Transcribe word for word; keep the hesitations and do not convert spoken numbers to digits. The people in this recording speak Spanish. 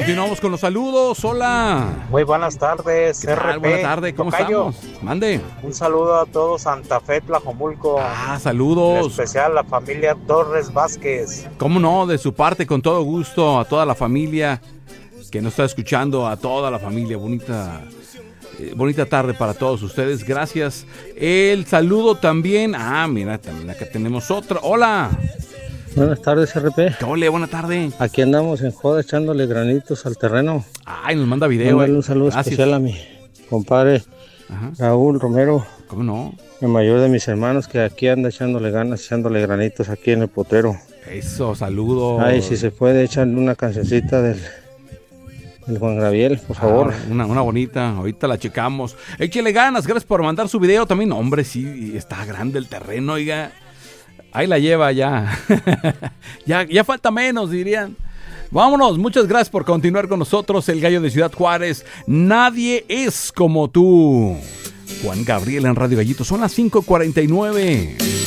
continuamos con los saludos. Hola. Muy buenas tardes, ¿Qué tal? Buenas tardes, ¿cómo Tocayo. estamos? Mande. Un saludo a todos Santa Fe, Tlajomulco. Ah, saludos. En especial a la familia Torres Vázquez. ¿Cómo no? De su parte, con todo gusto, a toda la familia que nos está escuchando, a toda la familia. Bonita, eh, bonita tarde para todos ustedes. Gracias. El saludo también. Ah, mira, también acá tenemos otra. Hola. Buenas tardes, R P. Hola, buena tarde. Aquí andamos en joda echándole granitos al terreno. Ay, nos manda video. Mándale eh. un saludo Gracias. especial a mi compadre Ajá. Raúl Romero, ¿Cómo no? el mayor de mis hermanos, que aquí anda echándole ganas, echándole granitos aquí en el potrero. Eso, saludos. Ay, si se puede, echarle una cancioncita del, del Juan Gabriel, por favor. Ah, una, una bonita, ahorita la checamos. Échele ganas, gracias por mandar su video también. Hombre, sí, está grande el terreno, oiga. Ahí la lleva ya. ya. Ya falta menos, dirían. Vámonos, muchas gracias por continuar con nosotros. El Gallo de Ciudad Juárez. Nadie es como tú. Juan Gabriel en Radio Gallito. Son las cinco cuarenta y nueve.